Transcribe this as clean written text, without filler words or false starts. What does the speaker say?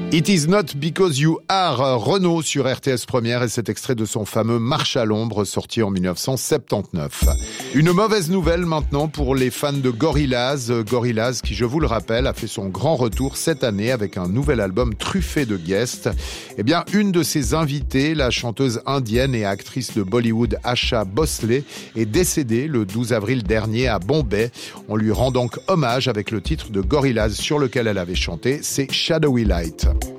It is not because you are, Renaud sur RTS Première, et cet extrait de son fameux Marche à l'ombre sorti en 1979. Une mauvaise nouvelle maintenant pour les fans de Gorillaz. Gorillaz qui, je vous le rappelle, a fait son grand retour cette année avec un nouvel album truffé de guests. Eh bien, une de ses invitées, la chanteuse indienne et actrice de Bollywood Asha Bhosle, est décédée le 12 avril dernier à Bombay. On lui rend donc hommage avec le titre de Gorillaz sur lequel elle avait chanté, c'est Shadowy Light.